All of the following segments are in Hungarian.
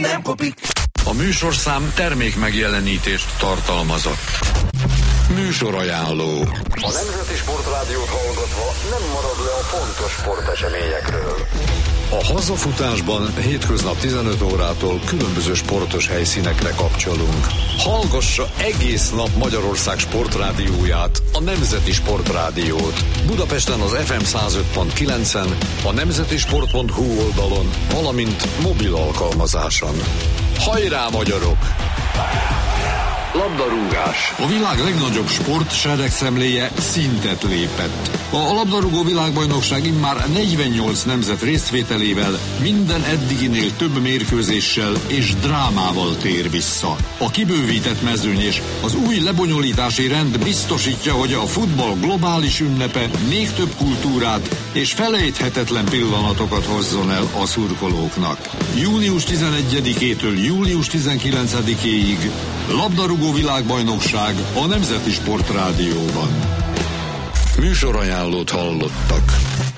nem kopik. A műsorszám termék megjelenítést tartalmazott. Műsorajánló. A Nemzeti Sportrádiót hallgatva nem marad le a fontos sporteseményekről. A hazafutásban hétköznap 15 órától különböző sportos helyszínekre kapcsolunk. Hallgassa egész nap Magyarország sportrádióját, a Nemzeti Sportrádiót. Budapesten az FM 105.9-en, a nemzetisport.hu oldalon, valamint mobil alkalmazáson. Hajrá, magyarok! Labdarúgás. A világ legnagyobb sportseregszemléje szintet lépett. A labdarúgó világbajnokság immár 48 nemzet résztvételével, minden eddiginél több mérkőzéssel és drámával tér vissza. A kibővített mezőny és az új lebonyolítási rend biztosítja, hogy a futball globális ünnepe még több kultúrát és felejthetetlen pillanatokat hozzon el a szurkolóknak. Június 11-től július 19-éig labdarúgó világbajnokság a Nemzeti Sportrádióban. Műsorajánlót hallottak.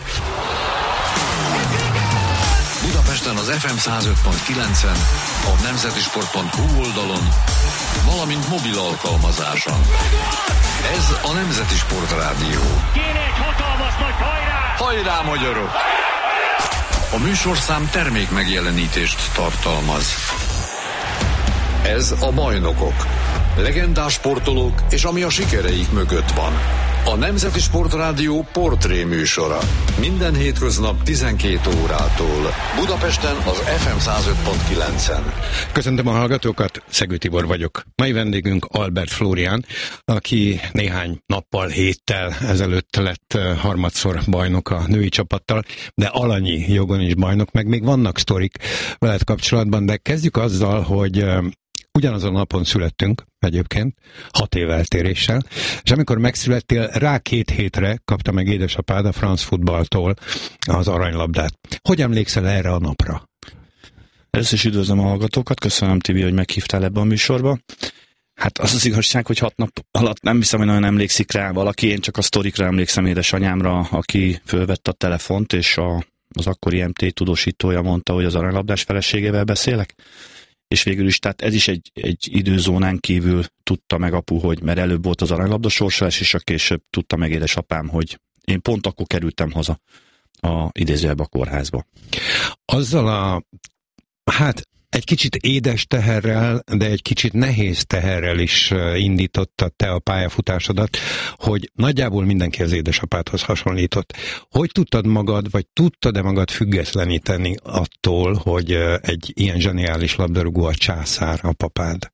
Budapesten az FM 105.9-en, a nemzetisport.hu oldalon, valamint mobil alkalmazáson. Ez a Nemzeti Sportrádió. Kéne egy hatalmas nagy hajrá! Hajrá, magyarok! A műsorszám termék megjelenítést tartalmaz. Ez a Bajnokok. Legendás sportolók és ami a sikereik mögött van. A Nemzeti Sportrádió portré műsora. Minden hétköznap 12 órától. Budapesten az FM 105.9-en. Köszöntöm a hallgatókat, Szegő Tibor vagyok. Mai vendégünk Albert Flórián, aki néhány nappal, héttel ezelőtt lett harmadszor bajnok a női csapattal, de alanyi jogon is bajnok, meg még vannak sztorik veled kapcsolatban, de kezdjük azzal, hogy ugyanazon a napon születtünk egyébként, 6 év eltéréssel, és amikor megszülettél, rá 2 hétre kapta meg édesapád a France Footballtól az aranylabdát. Hogy emlékszel erre a napra? Először is üdvözlöm a hallgatókat, köszönöm, Tibi, hogy meghívtál ebbe a műsorba. Hát az az igazság, hogy 6 nap alatt nem hiszem, hogy nagyon emlékszik rá valaki, én csak a sztorikra emlékszem édesanyámra, aki fölvette a telefont, és az akkori MT tudósítója mondta, hogy az aranylabdás feleségével beszélek. És végül is, tehát ez is egy időzónán kívül tudta meg apu, hogy mert előbb volt az aranylabda sorsolás, és a később tudta meg édesapám, hogy én pont akkor kerültem haza idézőjelbe a kórházba. Azzal egy kicsit édes teherrel, de egy kicsit nehéz teherrel is indította te a pályafutásodat, hogy nagyjából mindenki az édesapádhoz hasonlított. Hogy tudtad magad, vagy tudtad-e magad függetleníteni attól, hogy egy ilyen zseniális labdarúgó a császár, a papád?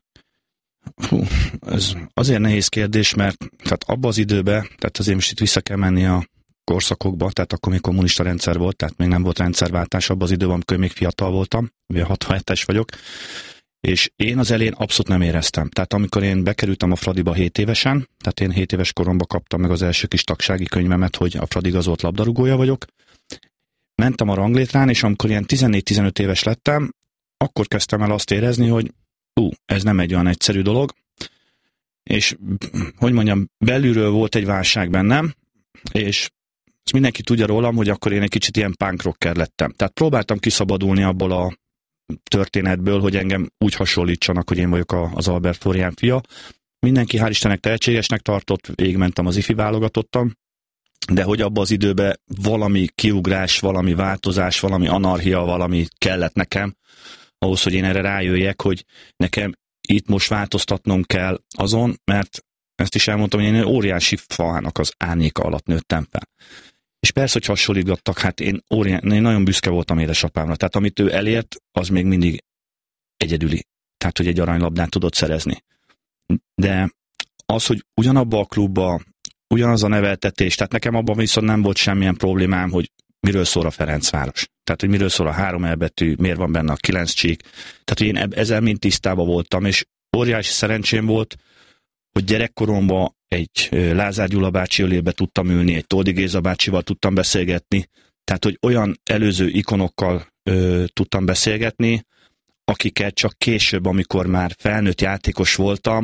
Ez azért nehéz kérdés, mert tehát abban az időben, tehát azért most itt vissza kell menni a korszakokba, tehát akkor még kommunista rendszer volt, tehát még nem volt rendszerváltás abban az időben, amikor még fiatal voltam, ugye 67-es vagyok, és én az elején abszolút nem éreztem. Tehát amikor én bekerültem a Fradiba 7 évesen, tehát én 7 éves koromban kaptam meg az első kis tagsági könyvemet, hogy a Fradi igazolt labdarúgója vagyok. Mentem a ranglétrán, és amikor ilyen 14-15 éves lettem, akkor kezdtem el azt érezni, hogy ez nem egy olyan egyszerű dolog, és hogy mondjam, belülről volt egy válság bennem, és mindenki tudja rólam, hogy akkor én egy kicsit ilyen punk rocker lettem. Tehát próbáltam kiszabadulni abból a történetből, hogy engem úgy hasonlítsanak, hogy én vagyok az Albert Flórián fia. Mindenki hál' Istennek tehetségesnek tartott, végigmentem az ifi válogatottam, de hogy abban az időben valami kiugrás, valami változás, valami anarchia, valami kellett nekem, ahhoz, hogy én erre rájöjjek, hogy nekem itt most változtatnom kell azon, mert ezt is elmondtam, hogy én egy óriási faának az árnyéka alatt nőttem fel. És persze, hogy hasonlítgattak, hát én nagyon büszke voltam édesapámra. Tehát amit ő elért, az még mindig egyedüli. Tehát, hogy egy aranylabdát tudott szerezni. De az, hogy ugyanabba a klubba, ugyanaz a neveltetés, tehát nekem abban viszont nem volt semmilyen problémám, hogy miről szól a Ferencváros. Tehát, hogy miről szól a 3 elbetű, miért van benne a 9 csík. Tehát, hogy én ezzel mind tisztában voltam, és óriási szerencsém volt, hogy gyerekkoromban egy Lázár Gyula bácsi ölébe tudtam ülni, egy Toldi Géza bácsival tudtam beszélgetni, tehát, hogy olyan előző ikonokkal tudtam beszélgetni, akiket csak később, amikor már felnőtt játékos voltam,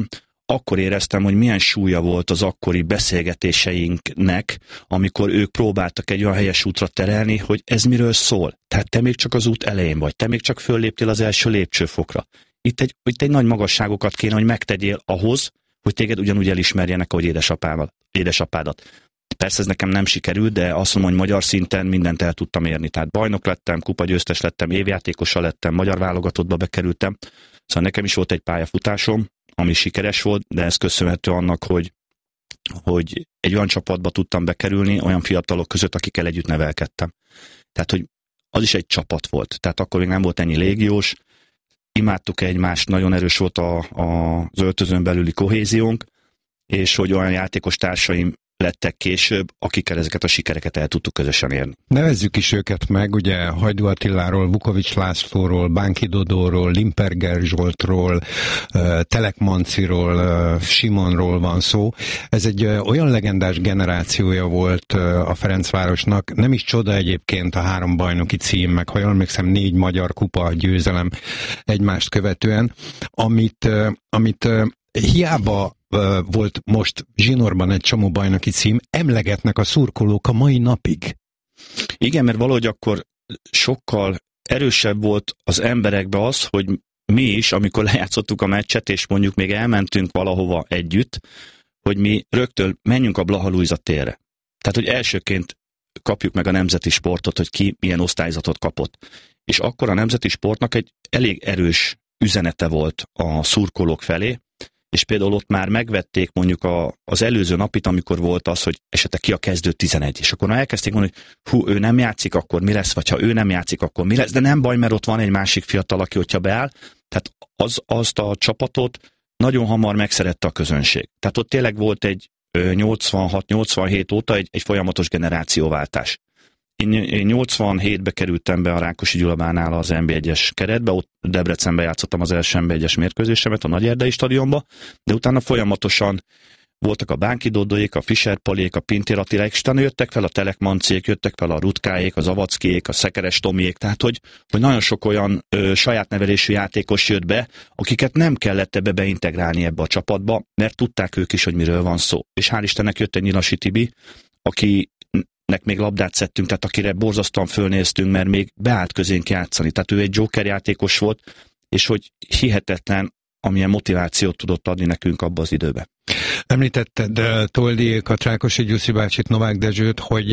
akkor éreztem, hogy milyen súlya volt az akkori beszélgetéseinknek, amikor ők próbáltak egy olyan helyes útra terelni, hogy ez miről szól. Tehát te még csak az út elején vagy, te még csak fölléptél az első lépcsőfokra. Itt egy nagy magasságokat kéne, hogy megtegyél ahhoz, hogy téged ugyanúgy elismerjenek, ahogy édesapádat. Persze ez nekem nem sikerült, de azt mondom, hogy magyar szinten mindent el tudtam érni. Tehát bajnok lettem, kupagyőztes lettem, évjátékosa lettem, magyar válogatottba bekerültem. Szóval nekem is volt egy pályafutásom, ami sikeres volt, de ez köszönhető annak, hogy egy olyan csapatba tudtam bekerülni, olyan fiatalok között, akikkel együtt nevelkedtem. Tehát, hogy az is egy csapat volt. Tehát akkor még nem volt ennyi légiós, imádtuk egymást, nagyon erős volt az öltözön belüli kohéziónk, és hogy olyan játékos társaim lettek később, akikkel ezeket a sikereket el tudtuk közösen érni. Nevezzük is őket meg, ugye Hajdú Attiláról, Vukovics Lászlóról, Bánki Dodóról, Limperger Zsoltról, Telek Manciról, Simonról van szó. Ez egy olyan legendás generációja volt a Ferencvárosnak, nem is csoda egyébként a 3 bajnoki cím, meg ha jól emlékszem 4 magyar kupa győzelem egymást követően, amit hiába volt most zsinórban egy csomó bajnoki cím, emlegetnek a szurkolók a mai napig. Igen, mert valahogy akkor sokkal erősebb volt az emberekbe az, hogy mi is, amikor lejátszottuk a meccset, és mondjuk még elmentünk valahova együtt, hogy mi rögtön menjünk a Blaha Lujza térre. Tehát, hogy elsőként kapjuk meg a nemzeti sportot, hogy ki milyen osztályzatot kapott. És akkor a nemzeti sportnak egy elég erős üzenete volt a szurkolók felé, és például ott már megvették mondjuk az előző napit, amikor volt az, hogy esetleg ki a kezdő 11, és akkor elkezdték mondani, hogy ő nem játszik, akkor mi lesz, vagy ha ő nem játszik, akkor mi lesz, de nem baj, mert ott van egy másik fiatal, aki hogyha beáll, tehát azt a csapatot nagyon hamar megszerette a közönség. Tehát ott tényleg volt egy 86-87 óta egy folyamatos generációváltás. Én 87-be kerültem be a Rákosi Gyulabánál az NB1-es keretbe, ott Debrecenben játszottam az első NB1-es mérkőzésemet a Nagyerdei stadionba, de utána folyamatosan voltak a Bánki Dodóék, a Fischer Palék, a Pintér Attiláék, és utána jöttek fel a Telek Manciék, jöttek fel a Rutkáék, a Zavackiék, a Szekeres Tomiék, tehát hogy nagyon sok olyan saját nevelésű játékos jött be, akiket nem kellett ebbe beintegrálni ebbe a csapatba, mert tudták ők is, hogy miről van szó. És hál' Istennek jött egy Nyilasi Tibi, akinek még labdát szedtünk, tehát akire borzasztóan fölnéztünk, mert még beállt közénk játszani. Tehát ő egy joker játékos volt, és hogy hihetetlen, amilyen motivációt tudott adni nekünk abba az időbe. Említetted Toldiékat, Rákosi Gyuszi bácsit, Novák Dezsőt, hogy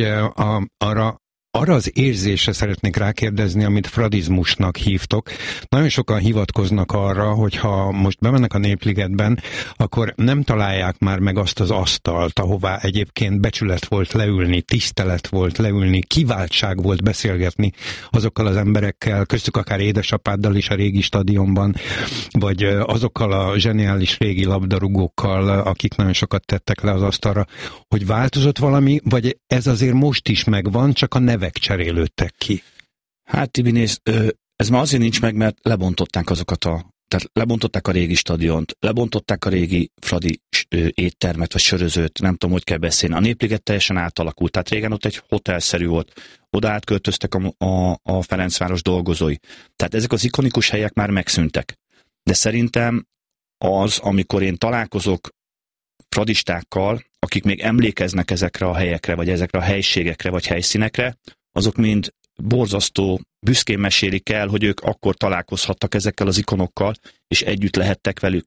arra az érzésre szeretnék rákérdezni, amit fradizmusnak hívtok. Nagyon sokan hivatkoznak arra, hogy ha most bemennek a Népligetben, akkor nem találják már meg azt az asztalt, ahová egyébként becsület volt leülni, tisztelet volt leülni, kiváltság volt beszélgetni azokkal az emberekkel, köztük akár édesapáddal is a régi stadionban, vagy azokkal a zseniális régi labdarúgókkal, akik nagyon sokat tettek le az asztalra, hogy változott valami, vagy ez azért most is megvan, csak a nevek cserélődtek ki. Hát Tibi, nézd, ez már azért nincs meg, mert lebontották tehát lebontották a régi stadiont, lebontották a régi fradi éttermet, vagy sörözőt, nem tudom, hogy kell beszélni. A Népliget teljesen átalakult, tehát régen ott egy hotelszerű volt, oda átköltöztek a Ferencváros dolgozói. Tehát ezek az ikonikus helyek már megszűntek. De szerintem amikor én találkozok fradistákkal, akik még emlékeznek ezekre a helyekre, vagy ezekre a helységekre, vagy helyszínekre, azok mind borzasztó büszkén mesélik el, hogy ők akkor találkozhattak ezekkel az ikonokkal, és együtt lehettek velük,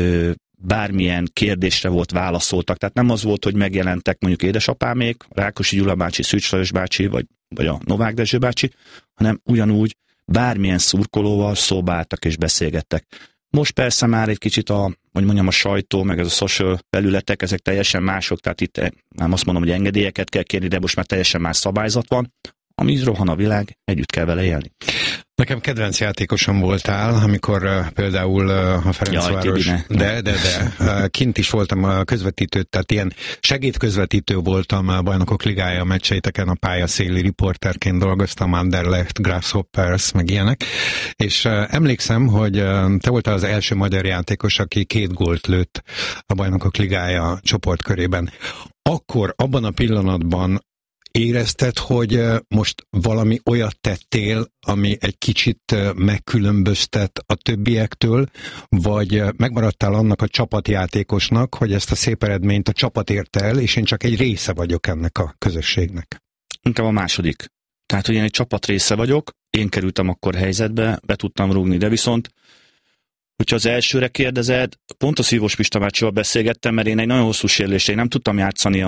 bármilyen kérdésre volt válaszoltak. Tehát nem az volt, hogy megjelentek mondjuk édesapámék, Rákosi Gyula bácsi, Szűcs Lajos bácsi, vagy a Novák Dezső bácsi, hanem ugyanúgy bármilyen szurkolóval szóba álltak és beszélgettek. Most persze már egy kicsit a sajtó, meg ez a social felületek, ezek teljesen mások, tehát itt nem azt mondom, hogy engedélyeket kell kérni, de most már teljesen más szabályzat van, ami rohan a világ, együtt kell vele élni. Nekem kedvenc játékosom voltál, amikor például a Ferencváros... De kint is voltam a közvetítő, tehát ilyen segédközvetítő voltam a Bajnokok Ligája meccseiteken, a pályaszéli riporterként dolgoztam, Anderlecht, Grasshoppers, meg ilyenek, és emlékszem, hogy te voltál az első magyar játékos, aki 2 gólt lőtt a Bajnokok Ligája csoportkörében. Akkor, abban a pillanatban érezted, hogy most valami olyat tettél, ami egy kicsit megkülönböztet a többiektől, vagy megmaradtál annak a csapatjátékosnak, hogy ezt a szép eredményt a csapat érte el, és én csak egy része vagyok ennek a közösségnek? Inkább a második. Tehát, hogy én egy csapat része vagyok, én kerültem akkor helyzetbe, be tudtam rúgni, de viszont, hogyha az elsőre kérdezed, pont a Szívós Pista bácsival beszélgettem, mert én egy nagyon hosszú sérülésre, én nem tudtam játszani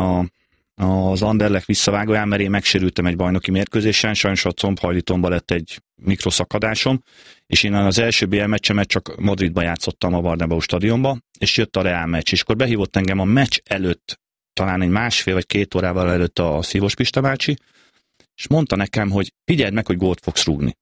az Anderlecht visszavágóján, mert én megsérültem egy bajnoki mérkőzésen, sajnos a combhajlítomban lett egy mikroszakadásom, és én az első BL meccsemet csak Madridba játszottam a Bernabéu stadionba, és jött a Real meccs, és akkor behívott engem a meccs előtt, talán egy 1,5 vagy 2 órával előtt a Szívós Pista bácsi, és mondta nekem, hogy figyeld meg, hogy gólt fogsz rúgni.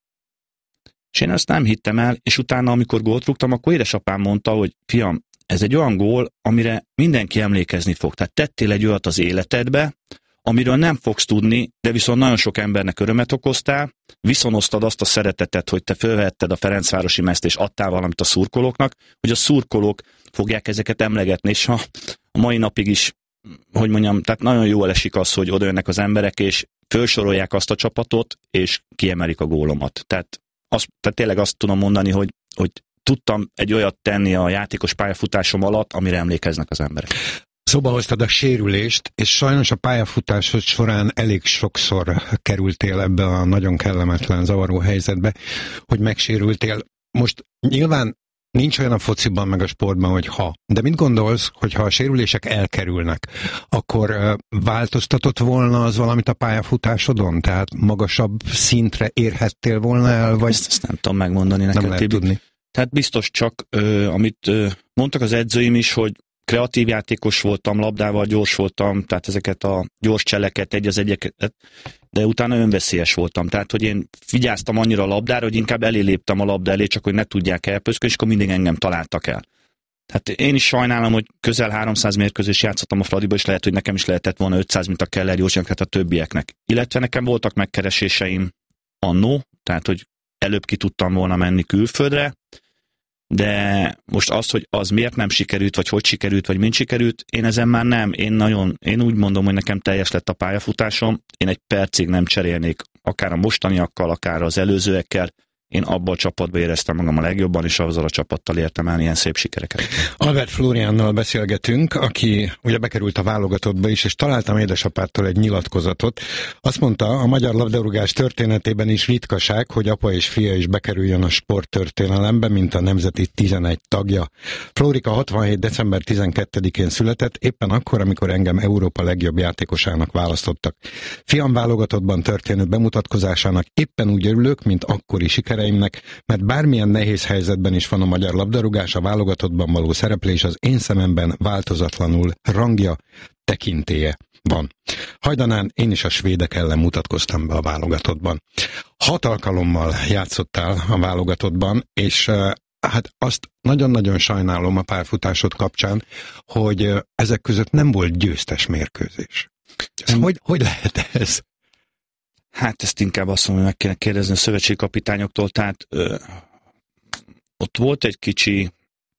És én ezt nem hittem el, és utána, amikor gólt rúgtam, akkor édesapám mondta, hogy fiam, ez egy olyan gól, amire mindenki emlékezni fog. Tehát tettél egy olyat az életedbe, amiről nem fogsz tudni, de viszont nagyon sok embernek örömet okoztál, viszonoztad azt a szeretetet, hogy te fölvehetted a Ferencvárosi mezt, és adtál valamit a szurkolóknak, hogy a szurkolók fogják ezeket emlegetni, és a mai napig is, hogy mondjam, tehát nagyon jól esik az, hogy odajönnek az emberek, és fölsorolják azt a csapatot, és kiemelik a gólomat. Tehát tényleg azt tudom mondani, hogy tudtam egy olyat tenni a játékos pályafutásom alatt, amire emlékeznek az emberek. Szóba hoztad a sérülést, és sajnos a pályafutásod során elég sokszor kerültél ebbe a nagyon kellemetlen, zavaró helyzetbe, hogy megsérültél. Most nyilván nincs olyan a fociban meg a sportban, hogy de mit gondolsz, hogyha a sérülések elkerülnek, akkor változtatott volna az valamit a pályafutásodon? Tehát magasabb szintre érhettél volna el? Vagy ezt nem tudom megmondani neked, nem lehet tudni. Tehát biztos csak, amit mondtak az edzőim is, hogy kreatív játékos voltam, labdával gyors voltam, tehát ezeket a gyors cseleket, egy az egyeket, de utána önveszélyes voltam. Tehát, hogy én vigyáztam annyira a labdára, hogy inkább elé léptem a labda elé, csak hogy ne tudják elpöszkölni, és akkor mindig engem találtak el. Tehát én is sajnálom, hogy közel 300 mérkőzést játszottam a Fradiba, és lehet, hogy nekem is lehetett volna 500, mint a Keller Józsinak, tehát a többieknek. Illetve nekem voltak megkereséseim annó, tehát, hogy előbb ki tudtam volna menni külföldre, de most az, hogy az miért nem sikerült, vagy hogy sikerült, vagy mint sikerült, én ezen már nem. Én úgy mondom, hogy nekem teljes lett a pályafutásom, én egy percig nem cserélnék, akár a mostaniakkal, akár az előzőekkel. Én abban a csapatban éreztem magam a legjobban, és azzal a csapattal értem el ilyen szép sikereket. Albert Flóriánnal beszélgetünk, aki ugye bekerült a válogatottba is, és találtam édesapától egy nyilatkozatot. Azt mondta, a magyar labdarúgás történetében is ritkaság, hogy apa és fia is bekerüljön a sporttörténelembe, mint a nemzeti 11 tagja. Flórika 67. december 12-én született, éppen akkor, amikor engem Európa legjobb játékosának választottak. Fiam válogatottban történő bemutatkozásának éppen úgy örülök, mint akkori siker, mert bármilyen nehéz helyzetben is van a magyar labdarúgás, a válogatottban való szereplés az én szememben változatlanul rangja, tekintélye van. Hajdanán én is a svédek ellen mutatkoztam be a válogatottban. 6 alkalommal játszottál a válogatottban, és hát azt nagyon-nagyon sajnálom a pályafutásod kapcsán, hogy ezek között nem volt győztes mérkőzés. Hogy lehet ez? Hát ezt inkább azt mondom, hogy meg kéne kérdezni a szövetségkapitányoktól, tehát ott volt egy kicsi,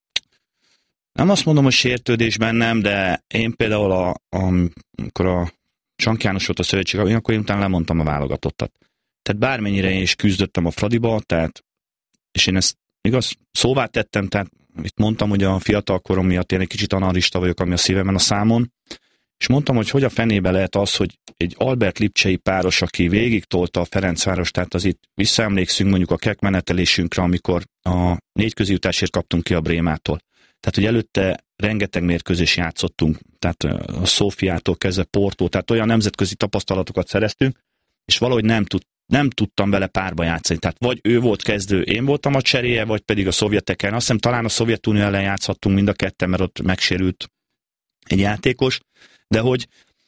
nem azt mondom, hogy sértődés bennem, de én például amikor a Csank János volt a szövetségkapitány, akkor én utána lemondtam a válogatottat. Tehát bármennyire én is küzdöttem a Fradiba, és én ezt igaz szóvá tettem, tehát itt mondtam, hogy a fiatal korom miatt én egy kicsit analista vagyok, ami a szívemen a számon, és mondtam, hogy a fenébe lehet az, hogy egy Albert Lipcsei páros, aki végig tolta a Ferencváros, tehát az itt visszaemlékszünk mondjuk a kerekmenetelésünkre, amikor a 4 közéjutásért kaptunk ki a Brémától. Tehát, hogy előtte rengeteg mérkőzés játszottunk, tehát a Szófiától kezdve Portó, tehát olyan nemzetközi tapasztalatokat szereztünk, és valahogy nem tudtam vele párba játszani. Tehát vagy ő volt kezdő, én voltam a cseréje, vagy pedig a szovjeteken. Azt hiszem talán a Szovjetunió ellen játszhattunk mind a ketten, mert ott megsérült egy játékos. De hogy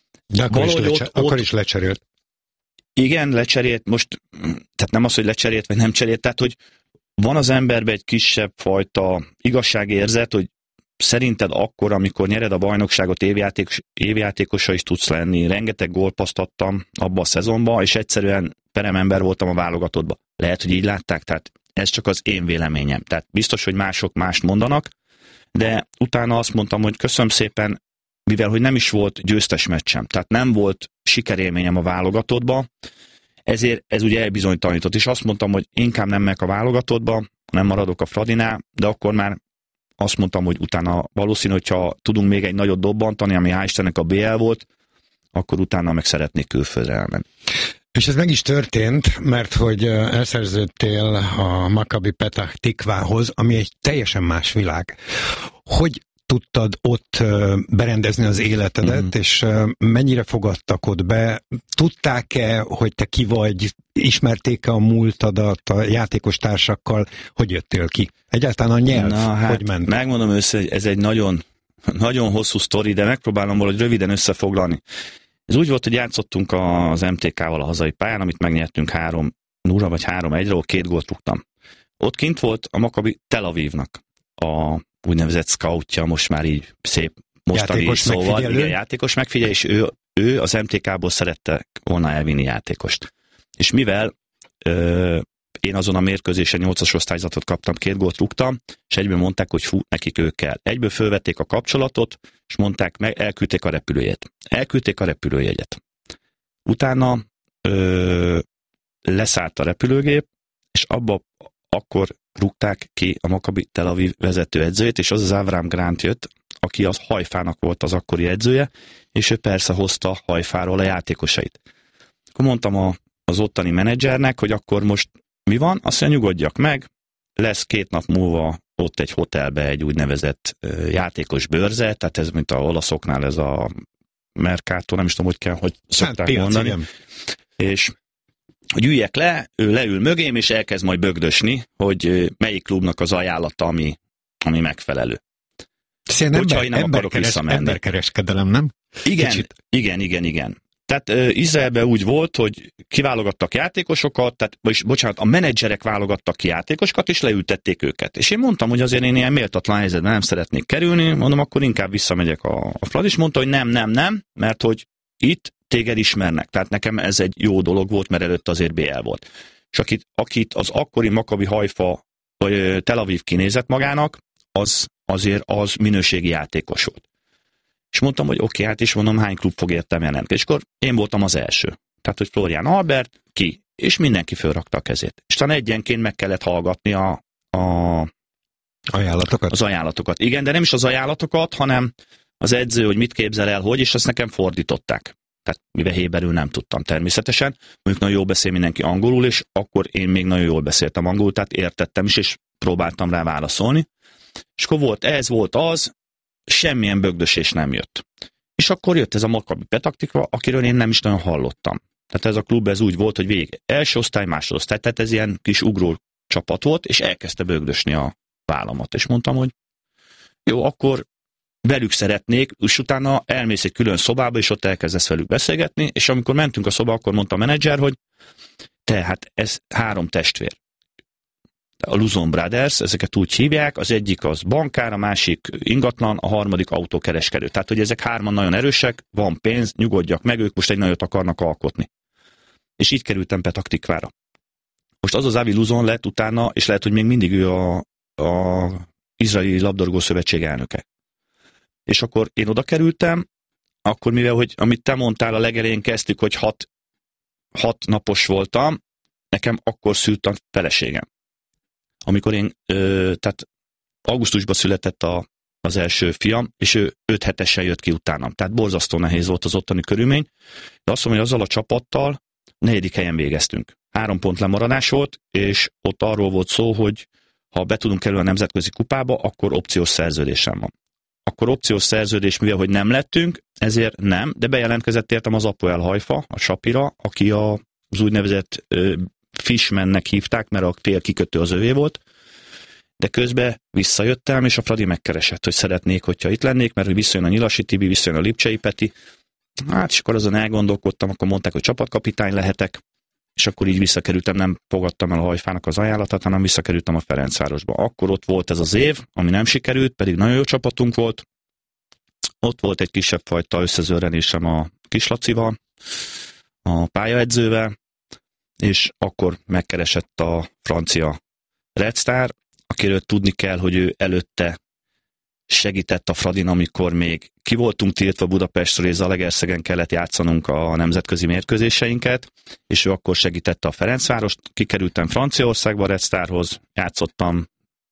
akkor is lecserélt. Igen, lecserélt. Most, tehát nem az, hogy lecserélt, vagy nem cserélt, tehát, hogy van az emberben egy kisebb fajta igazságérzet, hogy szerinted akkor, amikor nyered a bajnokságot, évjátékosa is tudsz lenni. Rengeteg gólpaszt adtam abba a szezonban, és egyszerűen peremember voltam a válogatottban. Lehet, hogy így látták, tehát ez csak az én véleményem. Tehát biztos, hogy mások mást mondanak, de utána azt mondtam, hogy köszönöm szépen, mivel hogy nem is volt győztes meccsem, tehát nem volt sikerélményem a válogatottba, ezért ez ugye elbizonytalanított, és azt mondtam, hogy inkább nem megyek a válogatottba, nem maradok a Fradinál, de akkor már azt mondtam, hogy utána valószínű, hogyha tudunk még egy nagyot dobbantani, ami hál' Istennek a BL volt, akkor utána meg szeretnék külföldre elmenni. És ez meg is történt, mert hogy elszerződtél a Maccabi Petach Tikvához, ami egy teljesen más világ. Hogy tudtad ott berendezni az életedet, és mennyire fogadtak ott be? Tudták-e, hogy te ki vagy? Ismerték-e a múltadat a játékos társakkal? Hogy jöttél ki? Egyáltalán a nyelv, hogy ment? Megmondom össze, hogy ez egy nagyon, nagyon hosszú sztori, de megpróbálom valahogy röviden összefoglalni. Ez úgy volt, hogy játszottunk az MTK-val a hazai pályán, amit megnyertünk 3-0 vagy 3-1-ről, 2 gólt rúgtam. Ott kint volt a Maccabi Tel Avivnak a úgynevezett scoutja, most már így szép mostani szóval. Igen, játékos megfigyelő, és ő az MTK-ból szerette volna elvinni játékost. És mivel én azon a mérkőzésen 8-as osztályzatot kaptam, 2 gólt rúgtam, és egyből mondták, hogy nekik ők kell. Egyből fölvették a kapcsolatot, és mondták meg, elküldték a repülőjét. Elküldték a repülőjegyet. Utána leszállt a repülőgép, és akkor rúgták ki a Maccabi Tel Aviv vezetőedzőjét, és az Avram Grant jött, aki az Hajfának volt az akkori edzője, és ő persze hozta Hajfáról a játékosait. Akkor mondtam az ottani menedzsernek, hogy akkor most mi van? Azt mondja, nyugodjak meg, lesz 2 nap múlva ott egy hotelbe egy úgynevezett játékos bőrze, tehát ez mint a olaszoknál ez a Mercato, nem is tudom, hogy szokták mondani. Igen. És hogy üljek le, ő leül mögém, és elkezd majd bögdösni, hogy melyik klubnak az ajánlata, ami megfelelő. Hogyha én nem akarok visszamenni. Emberkereskedelem, nem? Igen. Tehát Izraelben úgy volt, hogy kiválogattak játékosokat, a menedzserek válogattak ki játékosokat, és leültették őket. És én mondtam, hogy azért én ilyen méltatlan helyzetben nem szeretnék kerülni, mondom, akkor inkább visszamegyek a Fradi, és mondta, hogy nem, mert hogy itt téged ismernek. Tehát nekem ez egy jó dolog volt, mert előtt azért BL volt. És akit az akkori Maccabi Haifa vagy Tel Aviv kinézett magának, azért az minőségi játékos volt. És mondtam, hogy oké, hát is mondom, hány klub fog értem jelentkezni. És akkor én voltam az első. Tehát, hogy Florian Albert, ki. És mindenki fölrakta a kezét. És talán egyenként meg kellett hallgatni az ajánlatokat. Igen, de nem is az ajánlatokat, hanem az edző, hogy mit képzel el, hogy, és azt nekem fordították. Tehát mivel héberül nem tudtam természetesen. Mondjuk nagyon jól beszél mindenki angolul, és akkor én még nagyon jól beszéltem angolul, tehát értettem is, és próbáltam rá válaszolni. És akkor volt az, semmilyen bögdösés nem jött. És akkor jött ez a Maccabi Petach Tikva, akiről én nem is nagyon hallottam. Tehát ez a klub ez úgy volt, hogy végig első osztály, másodosztály, tehát ez ilyen kis ugró csapat volt, és elkezdte bögdösni a vállamat. És mondtam, hogy jó, akkor velük szeretnék, és utána elmész egy külön szobába, és ott elkezdesz velük beszélgetni, és amikor mentünk a szobába, akkor mondta a menedzser, hogy tehát ez 3 testvér. A Luzon Brothers, ezeket úgy hívják, az egyik az bankár, a másik ingatlan, a harmadik autókereskedő. Tehát, hogy ezek 3 nagyon erősek, van pénz, nyugodjak meg, ők most egy nagyot akarnak alkotni. És így kerültem Petach Tikvára. Most az Avi Luzon lett utána, és lehet, hogy még mindig ő a Izraeli Labdarúgó Szövetség elnöke. És akkor én oda kerültem, akkor mivel, hogy amit te mondtál, a legelején kezdtük, hogy 6 napos voltam, nekem akkor szült a feleségem. Amikor én, tehát augusztusban született az első fiam, és ő 5 hetesen jött ki utánam. Tehát borzasztó nehéz volt az ottani körülmény, de azt mondom, hogy azzal a csapattal 4. helyen végeztünk. 3 pont lemaradás volt, és ott arról volt szó, hogy ha be tudunk kerülni a nemzetközi kupába, akkor opciós szerződésem van. Akkor opciós szerződés, mivel hogy nem lettünk, ezért nem, de bejelentkezett értem az Apoel Haifa, a Sapira, aki az úgynevezett Fishmannek hívták, mert a fél kikötő az övé volt, de közben visszajöttem, és a Fradi megkeresett, hogy szeretnék, hogyha itt lennék, mert visszajön a Nyilasi Tibi, visszajön a Lipcsei Peti. Hát, és akkor azon elgondolkodtam, akkor mondták, hogy csapatkapitány lehetek, és akkor így visszakerültem, nem fogadtam el a Hajfának az ajánlatát, hanem visszakerültem a Ferencvárosba. Akkor ott volt ez az év, ami nem sikerült, pedig nagyon jó csapatunk volt. Ott volt egy kisebb fajta összezörrenésem a Kislacival, a pályaedzővel, és akkor megkeresett a francia Red Star, akiről tudni kell, hogy ő előtte segített a Fradin, amikor még ki voltunk tiltva Budapestről, és Zalaegerszegen kellett játszanunk a nemzetközi mérkőzéseinket, és ő akkor segítette a Ferencvárost. Kikerültem Franciaországba, Red Starhoz, játszottam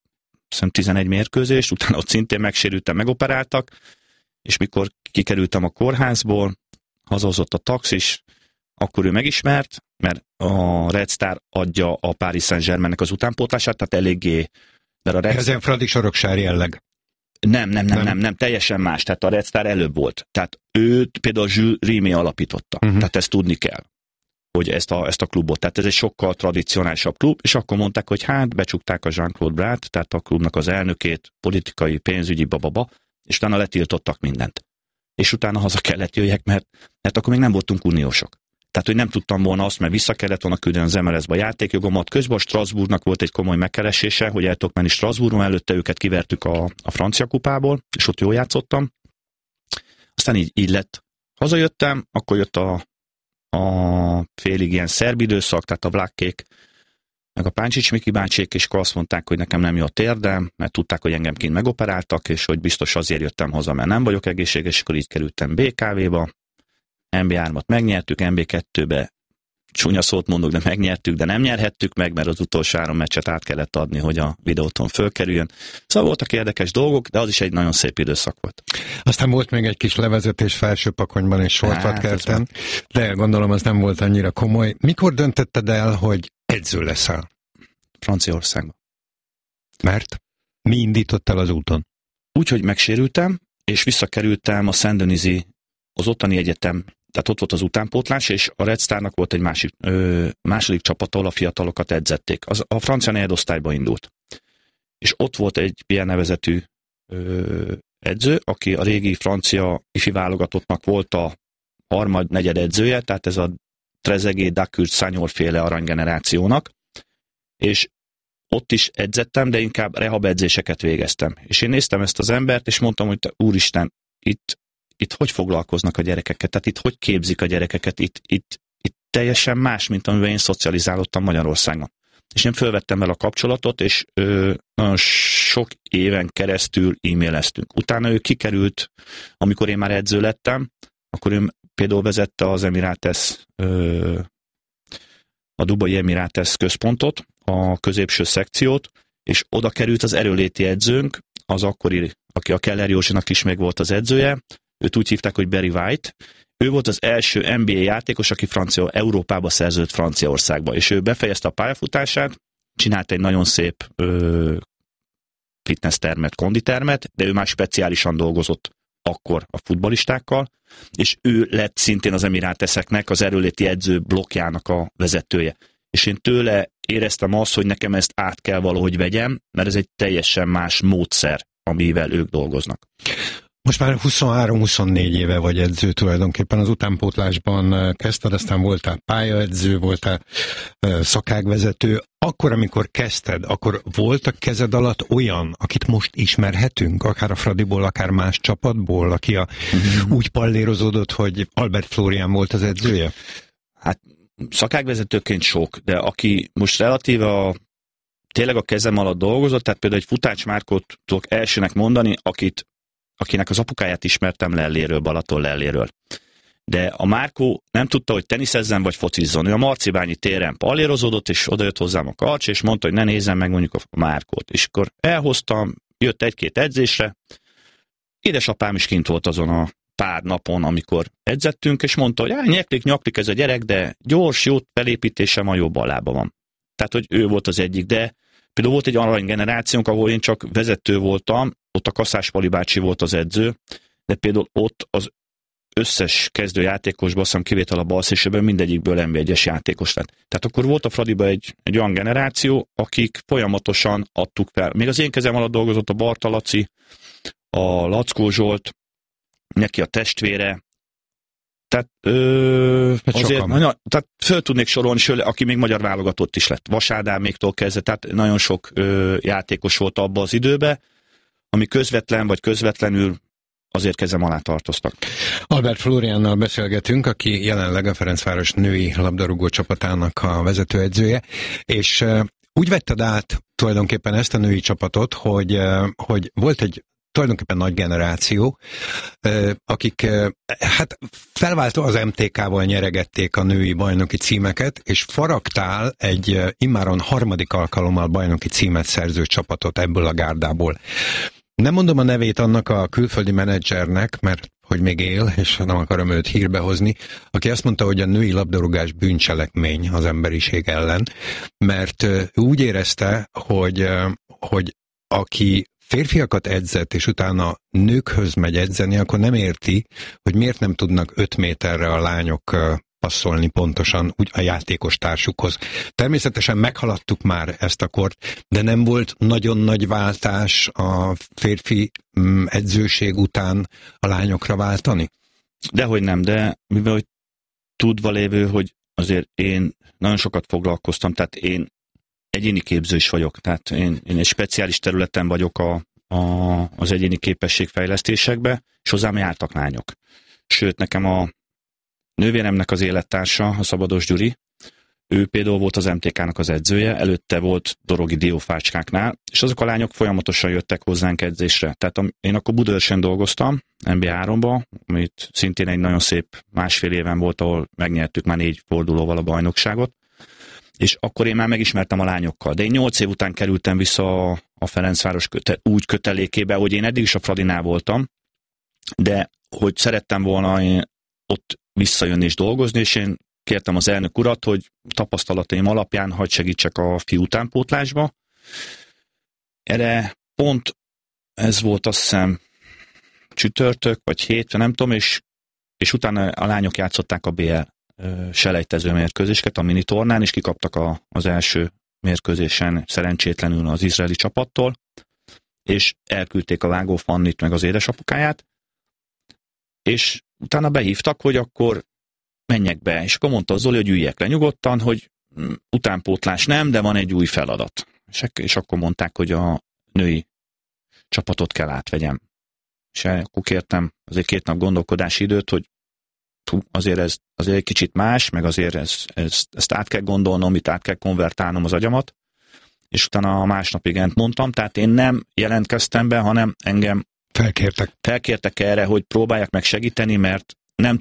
11 mérkőzést, utána ott szintén megsérültem, megoperáltak, és mikor kikerültem a kórházból, hazahozott a taxis, akkor ő megismert, mert a Red Star adja a Paris Saint-Germainnek az utánpótlását, tehát eléggé... Ez ilyen Fradi Sorokság jelleg. Nem, teljesen más, tehát a Red Star előbb volt. Tehát őt például Jules Rimet alapította, tehát ezt tudni kell, hogy ezt a klubot, tehát ez egy sokkal tradicionálisabb klub, és akkor mondták, hogy hát becsukták a Jean-Claude Brát, tehát a klubnak az elnökét, politikai, pénzügyi bababa, és utána letiltottak mindent. És utána haza kellett jöjjek, mert akkor még nem voltunk uniósok. Tehát, hogy nem tudtam volna azt, mert vissza kellett volna küldeni az MLS-be a játékjogomat. Közben a Strasbourgnak volt egy komoly megkeresése, hogy el tudok menni Strasbourgba, előtte őket kivertük a francia kupából, és ott jól játszottam. Aztán így lett. Hazajöttem, akkor jött a félig ilyen szerb időszak, tehát a Vlákkék, meg a Páncsics Miki bácsék, és akkor azt mondták, hogy nekem nem jó a térdem, mert tudták, hogy engem kint megoperáltak, és hogy biztos azért jöttem haza, mert nem vagyok egészséges, és akkor így kerültem BKV-ba. MB3-at megnyertük, MB2-be csúnya szót mondok, de megnyertük, de nem nyerhettük meg, mert az utolsó 3 meccset át kellett adni, hogy a videóton fölkerüljön. Szóval voltak érdekes dolgok, de az is egy nagyon szép időszak volt. Aztán volt még egy kis levezetés Felsőpakonyban és Sortvatkerten, de gondolom az nem volt annyira komoly. Mikor döntötted el, hogy edző leszel? Franciaországban. Mert? Mi indított el az úton? Úgy, hogy megsérültem, és visszakerültem a Saint-Denis-i, az ottani egyetem, tehát ott volt az utánpótlás, és a Red Starnak volt egy második csapat, ahol a fiatalokat edzették. A francia negyedosztályba indult. És ott volt egy ilyen nevezetű edző, aki a régi francia ifi válogatottnak volt a harmad-negyed edzője, tehát ez a Trezeguet, Dacourt, Sagnol féle aranygenerációnak, és ott is edzettem, de inkább rehab edzéseket végeztem. És én néztem ezt az embert, és mondtam, hogy te, úristen, itt hogy foglalkoznak a gyerekeket, tehát itt hogy képzik a gyerekeket, itt teljesen más, mint amivel én szocializálódtam Magyarországon. És én fölvettem vele a kapcsolatot, és nagyon sok éven keresztül e-maileztünk. Utána ő kikerült, amikor én már edző lettem, akkor ő például vezette az Emirates, a Dubai Emirates központot, a középső szekciót, és oda került az erőléti edzőnk, az akkori, aki a Keller Józsinak is meg volt az edzője, őt úgy hívták, hogy Barry White. Ő volt az első NBA játékos, aki Európába szerződött Franciaországba, és ő befejezte a pályafutását, csinált egy nagyon szép fitnesstermet, konditermet, de ő már speciálisan dolgozott akkor a futballistákkal, és ő lett szintén az Emiráteseknek, az erőléti edző blokkjának a vezetője. És én tőle éreztem azt, hogy nekem ezt át kell valahogy vegyem, mert ez egy teljesen más módszer, amivel ők dolgoznak. Most már 23-24 éve vagy edző tulajdonképpen, az utánpótlásban kezdted, aztán voltál pályaedző, voltál szakágvezető. Akkor, amikor kezdted, akkor volt a kezed alatt olyan, akit most ismerhetünk, akár a Fradiból, akár más csapatból, aki úgy pallérozódott, hogy Albert Flórián volt az edzője? Hát szakágvezetőként sok, de aki most relatíve tényleg a kezem alatt dolgozott, tehát például egy Futács Márkót tudok elsőnek mondani, akinek az apukáját ismertem Lelléről, Balaton Lelléről. De a Márkó nem tudta, hogy teniszezzen vagy focizzon. Ő a Marcibányi téren pallérozódott, és odajött hozzám a Karcs, és mondta, hogy ne nézzem meg mondjuk a Márkót. És akkor elhoztam, jött egy-két edzésre. Édesapám is kint volt azon a pár napon, amikor edzettünk, és mondta, hogy nyaklik ez a gyerek, de gyors, jó felépítése van, jobb a lába van. Tehát, hogy ő volt az egyik, de például volt egy arany generációnk, ahol én csak vezető voltam, ott a Kaszás Pali bácsi volt az edző, de például ott az összes kezdőjátékosban, azt hiszem kivétel a balszélsőben, mindegyikből NB1-es játékos lett. Tehát akkor volt a Fradiba egy olyan generáció, akik folyamatosan adtuk fel. Még az én kezem alatt dolgozott a Barta Laci, a Lackó Zsolt, neki a testvére, tehát azért tehát föl tudnék sorolni, aki még magyar válogatott is lett. Vas Ádáméktól kezdve, tehát nagyon sok játékos volt abban az időben, ami közvetlen vagy közvetlenül azért kezem alá tartoztak. Albert Flóriánnal beszélgetünk, aki jelenleg a Ferencváros női labdarúgó csapatának a vezetőedzője, és úgy vetted át tulajdonképpen ezt a női csapatot, hogy volt egy tulajdonképpen nagy generáció, akik hát felváltva az MTK-val nyeregették a női bajnoki címeket, és Faragtál egy immáron harmadik alkalommal bajnoki címet szerző csapatot ebből a gárdából. Nem mondom a nevét annak a külföldi menedzsernek, mert hogy még él, és nem akarom őt hírbe hozni, aki azt mondta, hogy a női labdarúgás bűncselekmény az emberiség ellen, mert úgy érezte, hogy aki férfiakat edzett, és utána nőkhöz megy edzeni, akkor nem érti, hogy miért nem tudnak 5 méterre a lányok passzolni pontosan úgy a játékos társukhoz. Természetesen meghaladtuk már ezt a kort, de nem volt nagyon nagy váltás a férfi edzőség után a lányokra váltani? Dehogy nem, de mivel hogy tudva lévő, hogy azért én nagyon sokat foglalkoztam, tehát én egyéni képző is vagyok, tehát én egy speciális területen vagyok az egyéni képességfejlesztésekbe, és hozzám jártak lányok. Sőt, nekem a nővéremnek az élettársa, a Szabados Gyuri, ő például volt az MTK-nak az edzője, előtte volt Dorogi Diófácskáknál, és azok a lányok folyamatosan jöttek hozzánk edzésre. Tehát én akkor Budaörsön dolgoztam, NB3-ba, amit szintén egy nagyon szép másfél éven volt, ahol megnyertük már 4 fordulóval a bajnokságot, és akkor én már megismertem a lányokkal. De én 8 év után kerültem vissza a Ferencváros úgy kötelékébe, hogy én eddig is a Fradinál voltam, de hogy szerettem volna én ott visszajönni és dolgozni, és én kértem az elnök urat, hogy tapasztalataim alapján hadd segítsek a fiú utánpótlásba. Erre pont ez volt, azt hiszem, csütörtök, vagy hétfő, nem tudom, és utána a lányok játszották a BL selejtező mérkőzéseket a minitornán, és kikaptak az első mérkőzésen szerencsétlenül az izraeli csapattól, és elküldték a Vágó Fannit meg az édesapukáját, és utána behívtak, hogy akkor menjek be, és akkor mondta Zoli, hogy üljek le nyugodtan, hogy utánpótlás nem, de van egy új feladat. És akkor mondták, hogy a női csapatot kell átvegyem. És akkor kértem azért 2 nap gondolkodási időt, hogy azért ez azért egy kicsit más, meg azért ezt át kell gondolnom, itt át kell konvertálnom az agyamat, és utána a másnap igent mondtam, tehát én nem jelentkeztem be, hanem engem felkértek erre, hogy próbálják meg segíteni, mert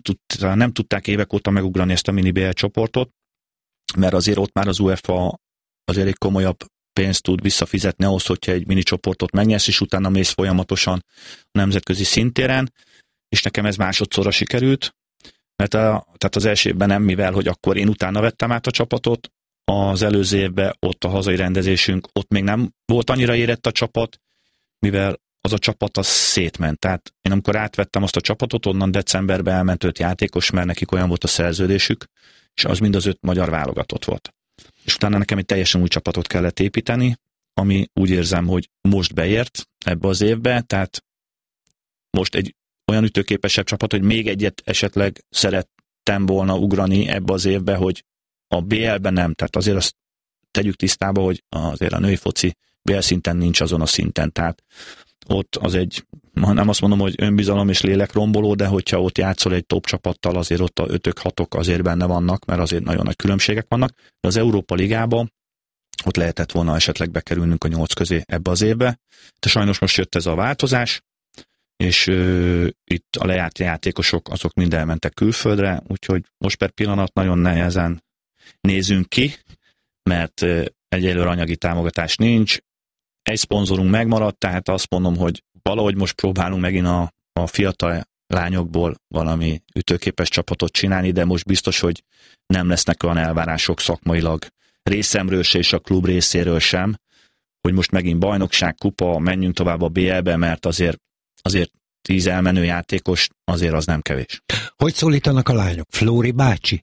nem tudták évek óta megugrani ezt a mini BL csoportot, mert azért ott már az UEFA azért egy komolyabb pénzt tud visszafizetni ahhoz, hogyha egy mini csoportot megnyersz, és utána mész folyamatosan a nemzetközi szintéren, és nekem ez másodszorra sikerült, mert tehát az első évben nem, mivel, hogy akkor én utána vettem át a csapatot, az előző évben ott a hazai rendezésünk, ott még nem volt annyira érett a csapat, mivel az a csapat az szétment. Tehát én amikor átvettem azt a csapatot, onnan decemberben elment 5 játékos, mert nekik olyan volt a szerződésük, és az mind az 5 magyar válogatott volt. És utána nekem egy teljesen új csapatot kellett építeni, ami úgy érzem, hogy most beért ebbe az évbe, tehát most egy olyan ütőképesebb csapat, hogy még egyet esetleg szerettem volna ugrani ebbe az évbe, hogy a BL-ben nem, tehát azért azt tegyük tisztába, hogy azért a női foci BL szinten nincs azon a szinten, tehát ott az egy, nem azt mondom, hogy önbizalom és lélekromboló, de hogyha ott játszol egy top csapattal, azért ott a 5-6-ok azért benne vannak, mert azért nagyon nagy különbségek vannak, de az Európa Ligában ott lehetett volna esetleg bekerülnünk a 8 közé ebbe az évbe, de sajnos most jött ez a változás, és itt a lejárt játékosok azok mind elmentek külföldre, úgyhogy most per pillanat nagyon nehezen nézünk ki, mert egyelőre anyagi támogatás nincs, egy szponzorunk megmaradt, tehát azt mondom, hogy valahogy most próbálunk megint a fiatal lányokból valami ütőképes csapatot csinálni, de most biztos, hogy nem lesznek olyan elvárások szakmailag részemről se és a klub részéről sem, hogy most megint bajnokság, kupa, menjünk tovább a BL-be, mert azért 10 elmenő játékos, azért az nem kevés. Hogy szólítanak a lányok? Flóri bácsi?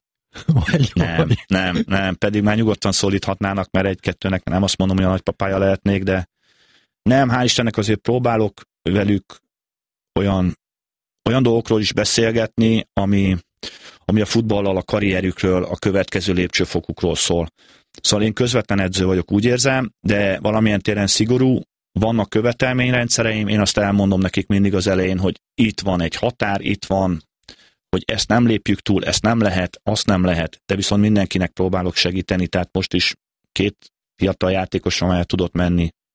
Nem, pedig már nyugodtan szólíthatnának, mert egy-kettőnek nem azt mondom, hogy a nagypapája lehetnék, de nem, hál' Istennek azért próbálok velük olyan dolgokról is beszélgetni, ami a futballal, a karrierükről, a következő lépcsőfokukról szól. Szóval én közvetlen edző vagyok, úgy érzem, de valamilyen téren szigorú, vannak követelményrendszereim, én azt elmondom nekik mindig az elején, hogy itt van egy határ, itt van, hogy ezt nem lépjük túl, ezt nem lehet, azt nem lehet, de viszont mindenkinek próbálok segíteni, tehát most is 2 fiatal játékosra már tudott menni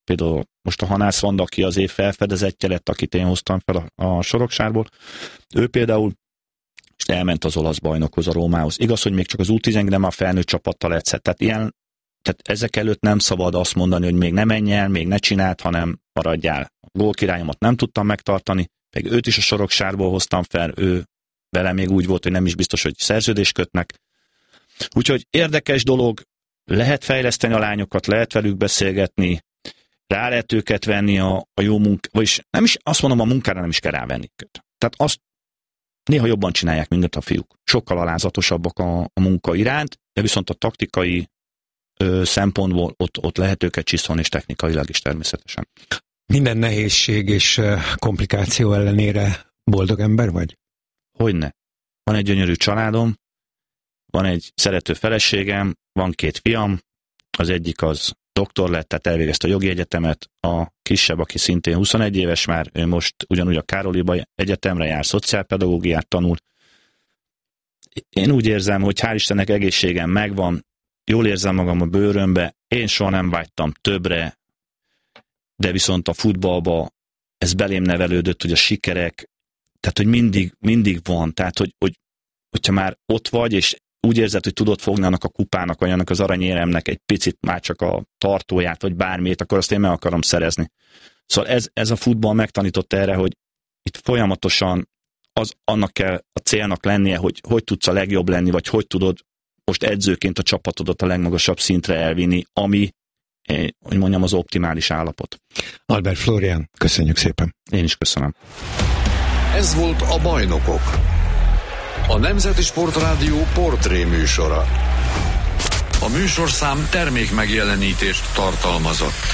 például most a Hanász Vanda, aki az év felfedezetje lett, akit én hoztam fel a Soroksárból, ő például és elment az olasz bajnokhoz, a Rómához. Igaz, hogy még csak az U10, de már felnőtt csapattal edzett. Tehát ezek előtt nem szabad azt mondani, hogy még ne menj el, még ne csináld, hanem maradjál. A gólkirályomat nem tudtam megtartani, meg őt is a Soroksárból hoztam fel, ő vele még úgy volt, hogy nem is biztos, hogy szerződést kötnek. Úgyhogy érdekes dolog, lehet fejleszteni a lányokat, lehet velük beszélgetni, rá lehet őket venni a jó munkára, vagyis nem is, azt mondom, a munkára nem is kell rávenni őket. Tehát azt néha jobban csinálják, mint a fiúk. Sokkal alázatosabbak a munka iránt, de viszont a taktikai szempontból ott lehet őket csiszolni, és technikailag is természetesen. Minden nehézség és komplikáció ellenére boldog ember vagy? Hogyne. Van egy gyönyörű családom, van egy szerető feleségem, van 2 fiam, az egyik az doktor lett, tehát elvégezte a jogi egyetemet, a kisebb, aki szintén 21 éves már, ő most ugyanúgy a Károliba Egyetemre jár, szociálpedagógiát tanul. Én úgy érzem, hogy hál' Istennek egészségem megvan, jól érzem magam a bőrömbe, én soha nem vágytam többre, de viszont a futballba ez belém nevelődött, hogy a sikerek, tehát hogy mindig van, tehát hogyha már ott vagy, és úgy érzed, hogy tudod fogni annak a kupának, vagy annak az aranyéremnek egy picit már csak a tartóját, vagy bármit, akkor azt én meg akarom szerezni. Szóval ez a futball megtanított erre, hogy itt folyamatosan annak kell a célnak lennie, hogy tudsz a legjobb lenni, vagy hogy tudod most edzőként a csapatodat a legmagasabb szintre elvinni, ami, hogy mondjam, az optimális állapot. Albert Flórián, köszönjük szépen. Én is köszönöm. Ez volt a Bajnokok, a Nemzeti Sportrádió portré műsora. A műsorszám termék megjelenítést tartalmazott.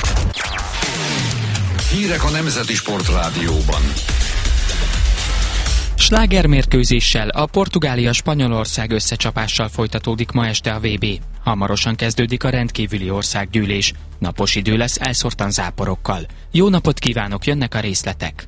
Hírek a Nemzeti Sportrádióban. Slágermérkőzéssel a Portugália-Spanyolország összecsapással folytatódik ma este a VB. Hamarosan kezdődik a rendkívüli országgyűlés. Napos idő lesz elszórtan záporokkal. Jó napot kívánok, jönnek a részletek.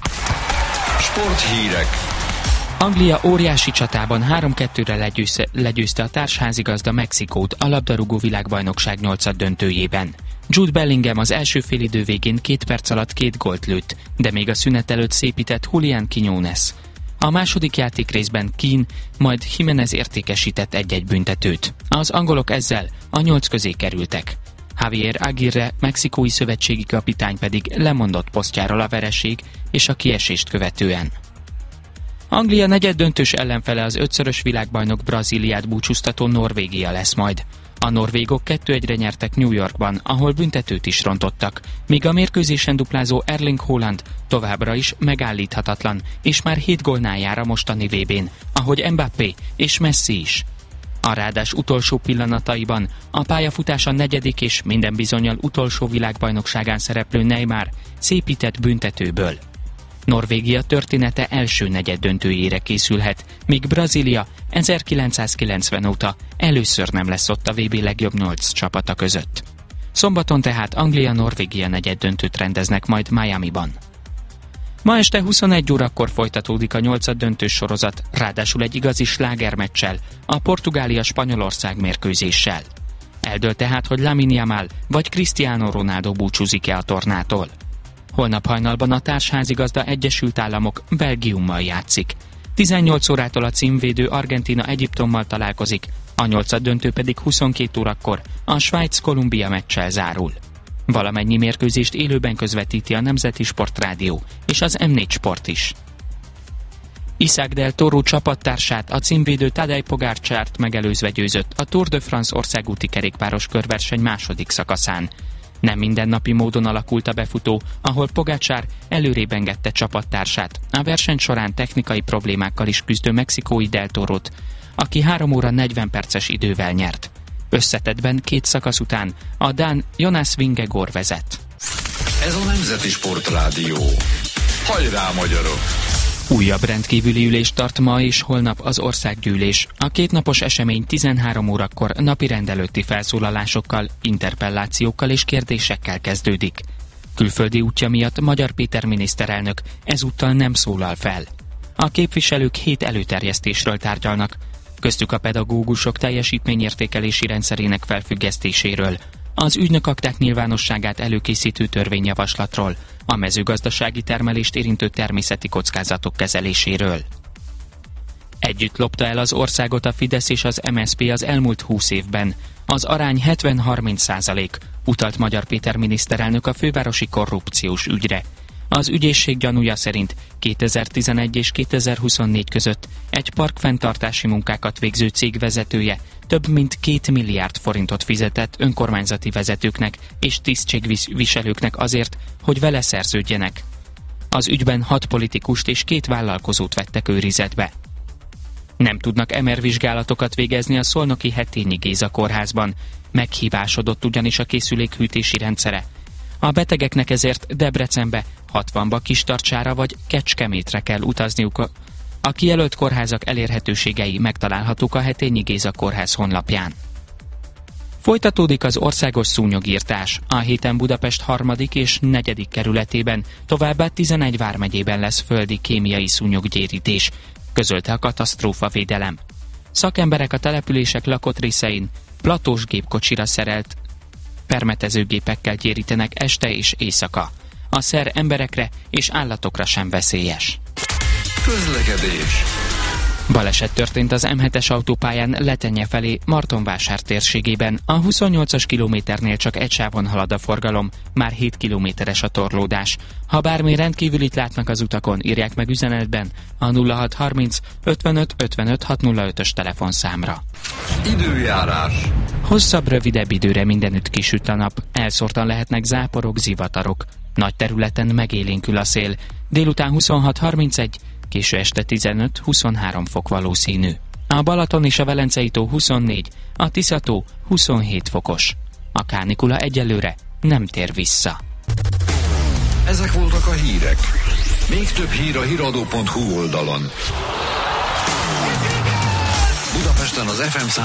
Sporthírek. Anglia óriási csatában 3-2-re legyőzte a társházigazda Mexikót a labdarúgó világbajnokság 8. döntőjében. Jude Bellingham az első félidő végén 2 perc alatt 2 gólt lőtt, de még a szünet előtt szépített Julián Quiñones. A második játékrészben Keane, majd Jiménez értékesített 1-1 büntetőt. Az angolok ezzel a 8 közé kerültek. Javier Aguirre, mexikói szövetségi kapitány pedig lemondott posztjáról a vereség és a kiesést követően. Anglia negyeddöntős ellenfele az 5-szörös világbajnok Brazíliát búcsúztató Norvégia lesz majd. A norvégok 2-1-re nyertek New Yorkban, ahol büntetőt is rontottak, míg a mérkőzésen duplázó Erling Haaland továbbra is megállíthatatlan, és már 7 gólnál jár a mostani VB-n, ahogy Mbappé és Messi is. A rádás utolsó pillanataiban a pályafutása 4. és minden bizonnyal utolsó világbajnokságán szereplő Neymar szépített büntetőből. Norvégia története első negyeddöntőjére készülhet, míg Brazília 1990 óta először nem lesz ott a VB legjobb 8 csapata között. Szombaton tehát Anglia-Norvégia negyeddöntőt rendeznek majd Miamiban. Ma este 21 órakor folytatódik a 8. döntős sorozat, ráadásul egy igazi slágermeccsel, a Portugália-Spanyolország mérkőzéssel. Eldől tehát, hogy Lamine Yamal vagy Cristiano Ronaldo búcsúzik-e a tornától. Holnap hajnalban a társházigazda Egyesült Államok Belgiummal játszik. 18 órától a címvédő Argentína Egyiptommal találkozik, a 8. döntő pedig 22 órakor a Svájc-Kolumbia meccsel zárul. Valamennyi mérkőzést élőben közvetíti a Nemzeti Sportrádió és az M4 Sport is. Isaac del Toro csapattársát, a címvédő Tadej Pogačart megelőzve győzött a Tour de France országúti kerékpáros körverseny második szakaszán. Nem mindennapi módon alakult a befutó, ahol Pogačar előrébb engedte csapattársát, a verseny során technikai problémákkal is küzdő mexikói Del Torot, aki 3 óra 40 perces idővel nyert. Összetettben 2 szakasz után a dán Jonas Vingegaard vezet. Ez a Nemzeti Sportrádió. Hajrá, magyarok! Újabb rendkívüli ülést tart ma és holnap az országgyűlés. A 2 napos esemény 13 órakor napi rendelőtti felszólalásokkal, interpellációkkal és kérdésekkel kezdődik. Külföldi útja miatt Magyar Péter miniszterelnök ezúttal nem szólal fel. A képviselők 7 előterjesztésről tárgyalnak, köztük a pedagógusok teljesítményértékelési rendszerének felfüggesztéséről, az ügynökakták nyilvánosságát előkészítő törvényjavaslatról, a mezőgazdasági termelést érintő természeti kockázatok kezeléséről. Együtt lopta el az országot a Fidesz és az MSZP az elmúlt 20 évben. Az arány 70-30%, utalt Magyar Péter miniszterelnök a fővárosi korrupciós ügyre. Az ügyészség gyanúja szerint 2011 és 2024 között egy parkfenntartási munkákat végző cég vezetője több mint 2 milliárd forintot fizetett önkormányzati vezetőknek és tisztségviselőknek azért, hogy vele szerződjenek. Az ügyben 6 politikust és 2 vállalkozót vettek őrizetbe. Nem tudnak MR vizsgálatokat végezni a szolnoki Hetényi Géza kórházban. Meghibásodott ugyanis a készülékhűtési rendszere. A betegeknek ezért Debrecenbe, 60-ba, Kistarcsára vagy Kecskemétre kell utazniuk. A kijelölt kórházak elérhetőségei megtalálhatók a Hetényi Géza kórház honlapján. Folytatódik az országos szúnyogírtás. A héten Budapest 3. és 4. kerületében, továbbá 11 vármegyében lesz földi kémiai szúnyoggyérítés, közölte a katasztrófavédelem. Szakemberek a települések lakott részein platós gépkocsira szerelt permetezőgépekkel gyérítenek este és éjszaka. A szer emberekre és állatokra sem veszélyes. Közlekedés. Baleset történt az M7-es autópályán Letenye felé Martonvásár térségében. A 28-as kilométernél csak egy sávon halad a forgalom, már 7 kilométeres a torlódás. Ha bármi rendkívülit látnak az utakon, írják meg üzenetben a 0630 55 55 605-ös telefonszámra. Időjárás. Hosszabb, rövidebb időre mindenütt kisüt a nap, elszórtan lehetnek záporok, zivatarok. Nagy területen megélénkül a szél, délután 26-31, késő este 15-23 fok valószínű. A Balaton és a Velencei-tó 24, a Tisza-tó 27 fokos. A kánikula egyelőre nem tér vissza. Ezek voltak a hírek. Még több hír a hiradó.hu oldalon. Budapesten az FM